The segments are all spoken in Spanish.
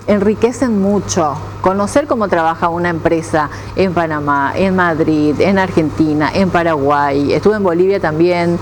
enriquecen mucho. Conocer cómo trabaja una empresa en Panamá, en Madrid, en Argentina, en Paraguay. Estuve en Bolivia también,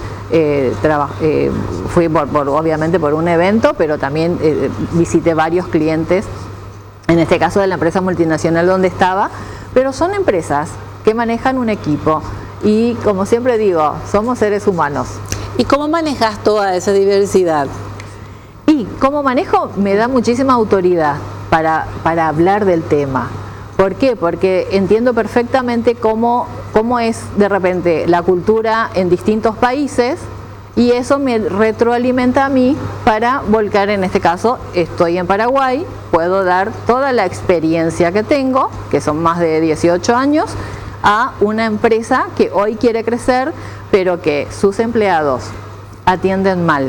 fui obviamente por un evento, pero también visité varios clientes, en este caso de la empresa multinacional donde estaba, pero son empresas que manejan un equipo y, como siempre digo, somos seres humanos. ¿Y cómo manejas toda esa diversidad? Y como manejo me da muchísima autoridad para hablar del tema. ¿Por qué? Porque entiendo perfectamente cómo es de repente la cultura en distintos países y eso me retroalimenta a mí para volcar, en este caso, estoy en Paraguay, puedo dar toda la experiencia que tengo, que son más de 18 años, a una empresa que hoy quiere crecer, pero que sus empleados atienden mal.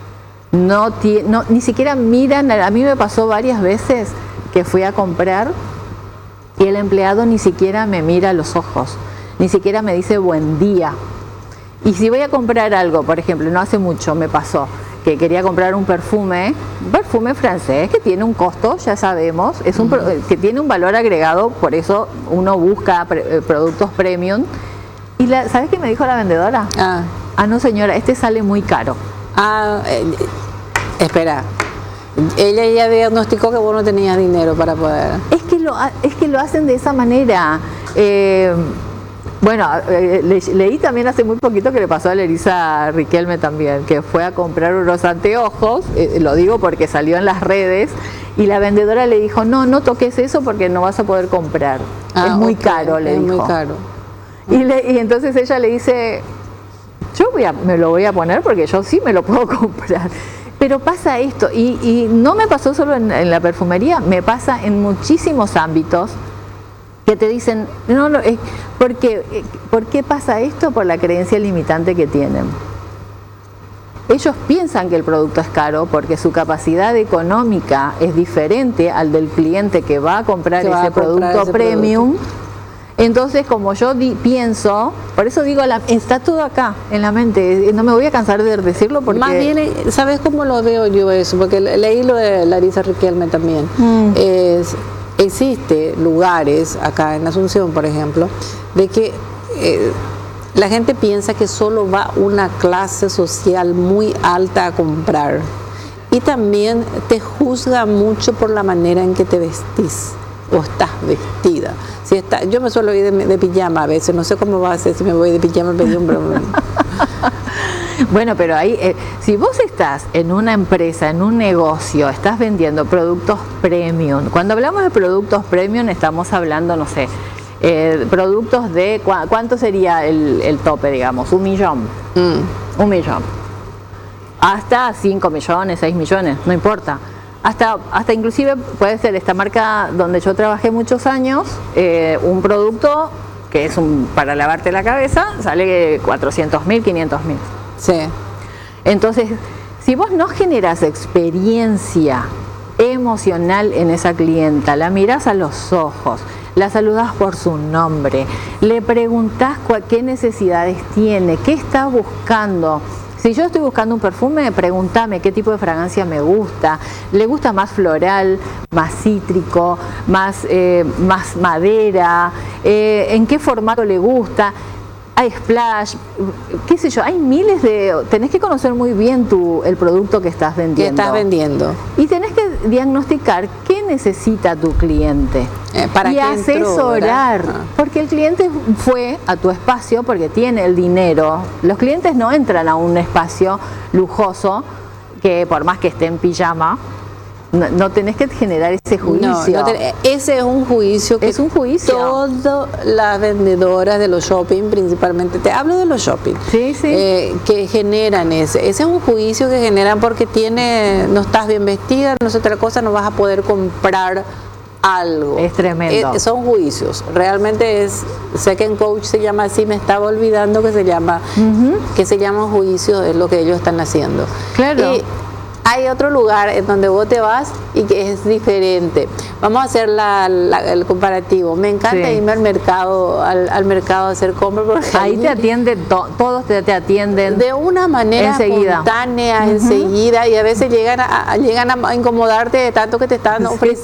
Ni siquiera miran. A mí me pasó varias veces que fui a comprar y el empleado ni siquiera me mira a los ojos, ni siquiera me dice buen día. Y si voy a comprar algo, por ejemplo, no hace mucho me pasó que quería comprar un perfume francés que tiene un costo, ya sabemos, que tiene un valor agregado, por eso uno busca productos premium. Y ¿sabes qué me dijo la vendedora? No señora, este sale muy caro. Espera, ella ya diagnosticó que vos no tenías dinero para poder... Es que lo hacen de esa manera. Bueno, leí también hace muy poquito que le pasó a Lerisa Riquelme también, que fue a comprar unos anteojos, lo digo porque salió en las redes, y la vendedora le dijo, no toques eso porque no vas a poder comprar. Es muy caro, le dijo. Es muy caro. Y entonces ella le dice, me lo voy a poner porque yo sí me lo puedo comprar. Pero pasa esto, y no me pasó solo en la perfumería, me pasa en muchísimos ámbitos que te dicen, ¿por qué pasa esto? Por la creencia limitante que tienen. Ellos piensan que el producto es caro porque su capacidad económica es diferente al del cliente que va a comprar ese producto premium. Entonces, como yo pienso, por eso digo, está todo acá en la mente, no me voy a cansar de decirlo porque... Más bien, ¿sabes cómo lo veo yo eso? Porque leí lo de Larisa Riquelme también. Existe lugares, acá en Asunción, por ejemplo, de que la gente piensa que solo va una clase social muy alta a comprar. Y también te juzga mucho por la manera en que te vestís o estás vestida. Yo me suelo ir de pijama a veces, no sé cómo va a ser si me voy de pijama, pedí un broma. Bueno, pero ahí, si vos estás en una empresa, en un negocio, estás vendiendo productos premium. Cuando hablamos de productos premium estamos hablando, no sé, productos de, ¿cuánto sería el tope, digamos? 1 millón. 1 millón. Hasta 5 millones, 6 millones, no importa. Hasta inclusive puede ser esta marca donde yo trabajé muchos años, un producto que es para lavarte la cabeza, sale 400.000, 500.000. Sí. Entonces, si vos no generas experiencia emocional en esa clienta, la mirás a los ojos, la saludás por su nombre, le preguntás qué necesidades tiene, qué está buscando. Si yo estoy buscando un perfume, pregúntame qué tipo de fragancia me gusta. ¿Le gusta más floral, más cítrico, más madera? ¿En qué formato le gusta? Hay splash, qué sé yo, hay miles tenés que conocer muy bien el producto que estás vendiendo. Y tenés que diagnosticar qué necesita tu cliente. Y asesorar, porque el cliente fue a tu espacio porque tiene el dinero. Los clientes no entran a un espacio lujoso que por más que esté en pijama, no tenés que generar ese juicio. Ese es un juicio que todas las vendedoras de los shopping, principalmente, te hablo de los shopping, que generan ese es un juicio que generan porque no estás bien vestida, no sé otra cosa, no vas a poder comprar algo. Es tremendo. Son juicios. Realmente sé que en coach se llama así, me estaba olvidando que se llama juicios, es lo que ellos están haciendo. Claro. Hay otro lugar en donde vos te vas y que es diferente. Vamos a hacer el comparativo. Me encanta irme al mercado a hacer compras. Porque ahí te atienden, todos te atienden. De una manera espontánea, enseguida. Y a veces llegan a incomodarte de tanto que te están ofreciendo.